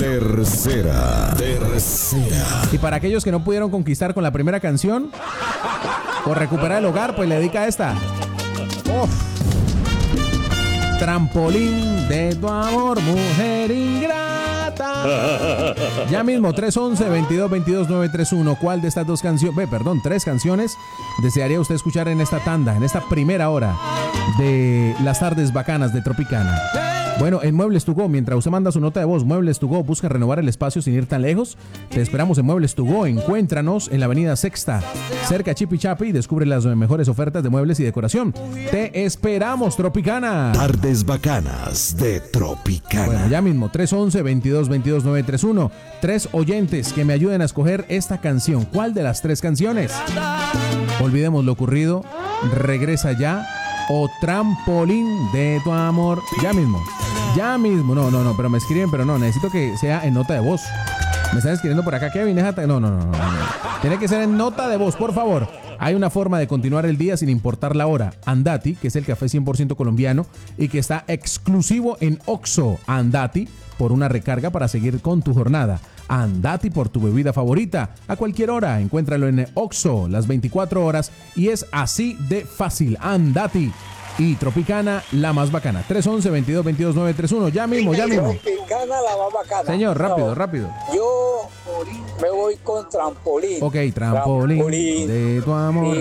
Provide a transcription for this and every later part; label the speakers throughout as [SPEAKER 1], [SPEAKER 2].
[SPEAKER 1] Tercera.
[SPEAKER 2] Y para aquellos que no pudieron conquistar con la primera canción o recuperar el hogar, pues le dedica esta. Uf. Trampolín de tu amor, mujer ingrata. Ya mismo, 311-2222-931. ¿Cuál de estas dos canciones, tres canciones, desearía usted escuchar en esta tanda, en esta primera hora de las tardes bacanas de Tropicana? Bueno, en Muebles to Go, mientras usted manda su nota de voz, Muebles to Go busca renovar el espacio sin ir tan lejos. Te esperamos en Muebles to Go. Encuéntranos en la avenida Sexta, cerca de Chipi Chapi, y descubre las mejores ofertas de muebles y decoración. Te esperamos, Tropicana.
[SPEAKER 1] Tardes bacanas de Tropicana.
[SPEAKER 2] Bueno, ya mismo, 311-2222-931. 3 oyentes que me ayuden a escoger esta canción. ¿Cuál de las 3 canciones? Olvidemos lo ocurrido. Regresa ya. O Trampolín de tu amor. Ya mismo. No, pero me escriben, pero no, necesito que sea en nota de voz. Me están escribiendo por acá, Kevin, déjate. No. Tiene que ser en nota de voz, por favor. Hay una forma de continuar el día sin importar la hora. Andati, que es el café 100% colombiano y que está exclusivo en Oxxo. Andati, por una recarga para seguir con tu jornada. Andati por tu bebida favorita. A cualquier hora, encuéntralo en Oxxo, las 24 horas. Y es así de fácil. Andati. Y Tropicana, la más bacana. 311-2222-931. Ya mismo.
[SPEAKER 3] Tropicana, la más bacana.
[SPEAKER 2] Señor, rápido.
[SPEAKER 3] Yo me voy con Trampolín.
[SPEAKER 2] Ok, trampolín de tu amor.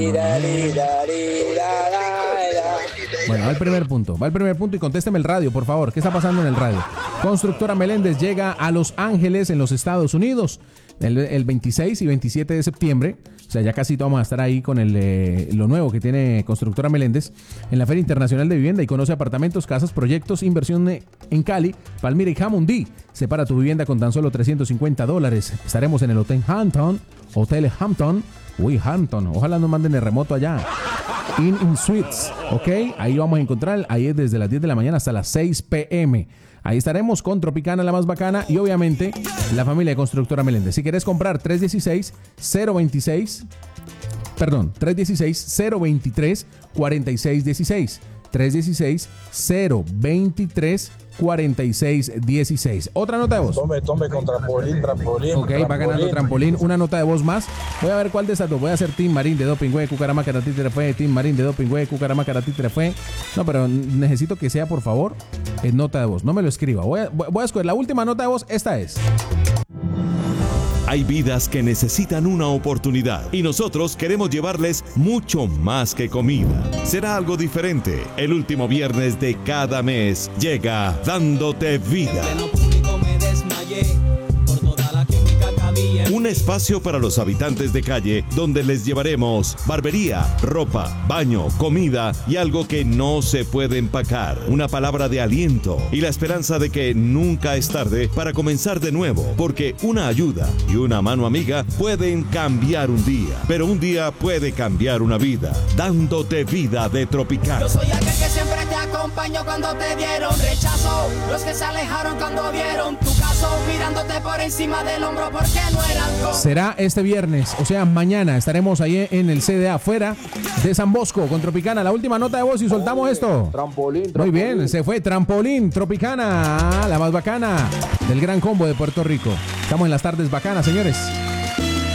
[SPEAKER 2] Bueno, va el primer punto y contésteme el radio, por favor. ¿Qué está pasando en el radio? Constructora Meléndez llega a Los Ángeles, en los Estados Unidos, el 26 y 27 de septiembre. O sea, ya casi vamos a estar ahí con lo nuevo que tiene Constructora Meléndez en la Feria Internacional de Vivienda, y conoce apartamentos, casas, proyectos, inversión en Cali, Palmira y Jamundí. Separa tu vivienda con tan solo $350. Estaremos en el Hotel Hampton. Uy, Hampton. Ojalá nos manden el remoto allá. In Suites, ¿ok? Ahí vamos a encontrar, ahí es desde las 10 de la mañana hasta las 6 p.m. Ahí estaremos con Tropicana, la más bacana, y obviamente la familia de Constructora Meléndez. Si querés comprar 316-023-4616. 316-023-4616. Otra nota de voz.
[SPEAKER 3] Tome con trampolín.
[SPEAKER 2] Ok, va ganando Trampolín. Una nota de voz más. Voy a ver cuál de estas dos. Voy a hacer Team Marín de Doping, güey. Cucarama Caratí fue. Team Marín de Doping, güey. Cucarama Caratí fue. No, pero necesito que sea, por favor, en nota de voz. No me lo escriba. Voy a escoger la última nota de voz. Esta es.
[SPEAKER 1] Hay vidas que necesitan una oportunidad y nosotros queremos llevarles mucho más que comida. Será algo diferente. El último viernes de cada mes llega Dándote Vida. Un espacio para los habitantes de calle donde les llevaremos barbería, ropa, baño, comida y algo que no se puede empacar. Una palabra de aliento y la esperanza de que nunca es tarde para comenzar de nuevo, porque una ayuda y una mano amiga pueden cambiar un día, pero un día puede cambiar una vida. Dándote Vida de Tropicana.
[SPEAKER 4] Yo soy aquel que siempre te acompañó cuando te dieron rechazo, los que se alejaron cuando vieron tu caso, mirándote por encima del hombro porque no eran.
[SPEAKER 2] Será este viernes, o sea, mañana estaremos ahí en el CDA afuera de San Bosco con Tropicana. La última nota de voz y soltamos esto.
[SPEAKER 3] Trampolín.
[SPEAKER 2] Muy bien, se fue Trampolín, Tropicana, la más bacana del Gran Combo de Puerto Rico. Estamos en las tardes bacanas, señores.